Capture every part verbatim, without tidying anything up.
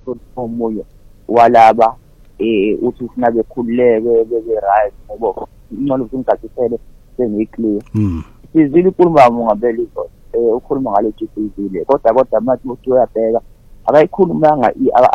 omunye walaba eh uthi ufuna bekhululeke bebe right ngoba ingcono ukuthi ngicacisele sengiclear mm sizile ikhuluma ngabeli izo eh ukhuluma ngale G B V kodwa kodwa manje uthi uyabheka akayikhulumanga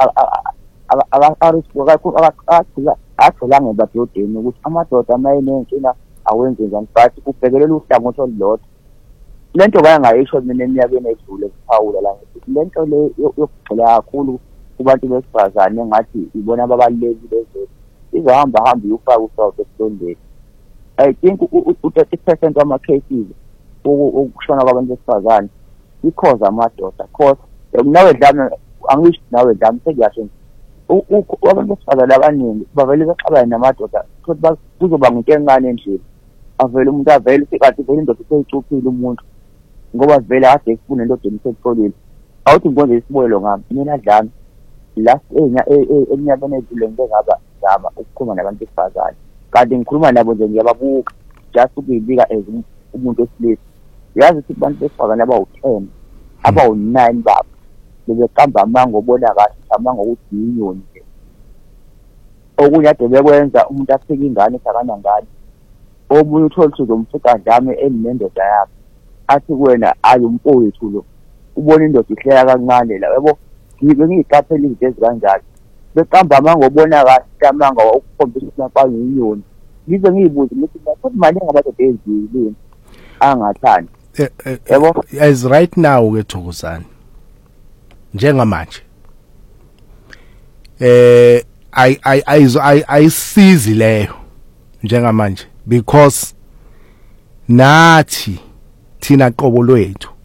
akakhula akuthola ngebadodeni ukuthi amadoda amayinenkinga awenze njani but ubhekelela uhlangothi olulodwa lento bayangayisho mina eminyakeni edlule kuphawula la ngithi lento le yokugxila kakhulu kubantu besifazane engathi ibona ababalulekile ezethu izohamba hamba iyofaka uSouth esondeni I think u-thirty percent wama cases ukushona kwabantu besifazane because amadoda cause nawe dlama angisho nawe dlama sekuyasho abantu besifazane abaningi bavele baxabana namadoda futhi kuzoba ngenkengane endlini avele umuntu avele sikathi vele indoda seyicuphile umuntu ngoba vele ade kufune into demsekolile awuthi ngikwenze isibonelo ngami mina dlama last enya eminyakeni edlule ngingaba ngaba ukukhuluma nabantu besifazane kanti ngikhuluma nabo nje ngiyababuka just ukuyibika as umuntu wesilisa yazi ukuthi abantu besifazane abawu ten abawu nine babo bebeqamba amango obona kahle amango ukuthi yinyoni nje okunye ade bekwenza umuntu afike ingane sakana ngane omunye uthola ukuthi uzomfika njame enendoda yakhe athi kuwena ayi umpowethu lo ubona indoda ihlela kancane la yabo ngibe ngiyiqaphela izinto ezikanjalo beqamba amango obona kahle amango ukukhombisa ukuthi napha yinyoni ngize ngiyibuza ukuthi futhi manje ngabadoda ezilini angathani yabo as right now ke Thokozani njengamanje eh I I I ayisizi leyo njengamanje because nathi thina qobo lwethu